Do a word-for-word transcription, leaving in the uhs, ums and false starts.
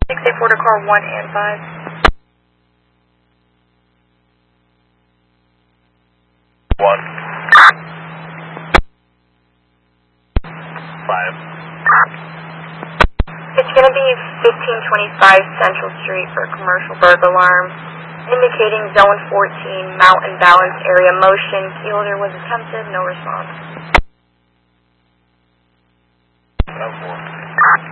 six eight four to car one and five. One. Five. It's going to be fifteen twenty-five Central Street for a commercial burglar alarm, indicating zone fourteen, mountain balance area motion. Key holder was attempted, no response.